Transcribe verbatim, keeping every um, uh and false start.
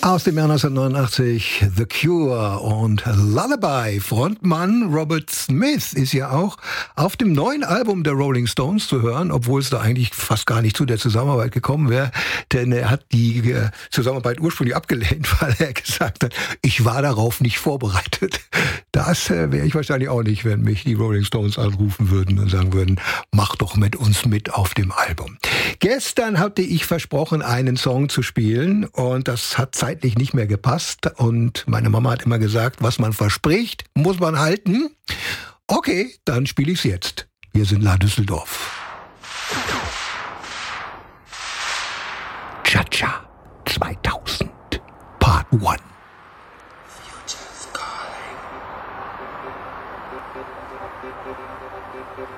Aus dem Jahr neunzehnhundertneunundachtzig The Cure und Lullaby. Frontmann Robert Smith ist ja auch auf dem neuen Album der Rolling Stones zu hören, obwohl es da eigentlich fast gar nicht zu der Zusammenarbeit gekommen wäre, denn er hat die äh, Zusammenarbeit ursprünglich abgelehnt, weil er gesagt hat, ich war darauf nicht vorbereitet. Das äh, wäre ich wahrscheinlich auch nicht, wenn mich die Rolling Stones anrufen würden und sagen würden, mach doch mit uns mit auf dem Album. Gestern hatte ich versprochen, einen Song zu spielen und das hat zeitlich nicht mehr gepasst und meine Mama hat immer gesagt, was man verspricht, muss man halten. Okay, dann spiele ich's jetzt. Wir sind La Düsseldorf. Cha-Cha zweitausend Part eins.